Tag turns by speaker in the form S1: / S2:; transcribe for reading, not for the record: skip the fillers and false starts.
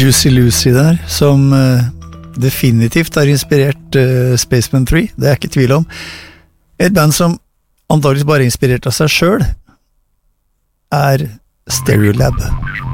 S1: Juicy Lucy der, som definitivt har inspirert Spaceman 3, det er ikke tvil om. Et band som antageligvis bare er inspirert av seg selv, er Stereolab.